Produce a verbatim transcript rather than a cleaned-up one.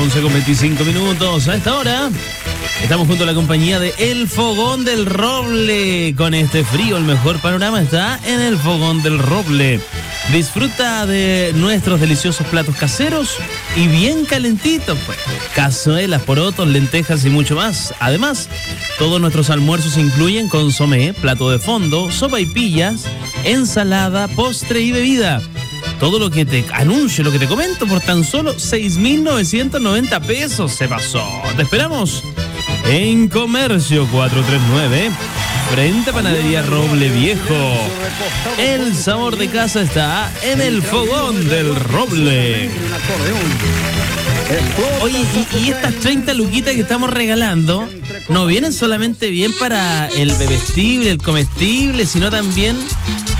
once con veinticinco minutos. A esta hora estamos junto a la compañía de El Fogón del Roble. Con este frío, el mejor panorama está en El Fogón del Roble. Disfruta de nuestros deliciosos platos caseros y bien calentitos, pues. Cazuelas, porotos, lentejas y mucho más. Además, todos nuestros almuerzos incluyen consomé, plato de fondo, sopaipillas, ensalada, postre y bebida. Todo lo que te anuncio, lo que te comento, por tan solo seis mil novecientos noventa pesos. Se pasó. Te esperamos en Comercio cuatrocientos treinta y nueve, frente a Panadería Roble Viejo. El sabor de casa está en El Fogón del Roble. Oye, y, y estas treinta luquitas que estamos regalando no vienen solamente bien para el bebestible, el comestible, sino también